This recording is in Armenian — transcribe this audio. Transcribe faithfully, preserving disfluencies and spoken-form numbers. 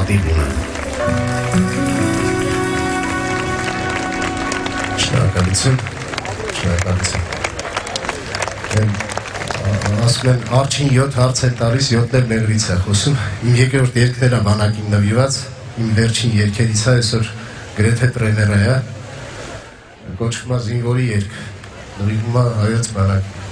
պատիվ ունեմ։ Շնորհակալություն, շնորհակալություն։ Ասում են առաջին յոթ հարց է տալիս, յոթն էլ մեղրից է խոսում։ Իմ երկրորդ երգն է բանակին նվիրված, իմ վերջին երգերից է, այսօր գրեթե տրեներ է, կոչվում է զինվորի երգ, նվիրվում է հայոց բանակին։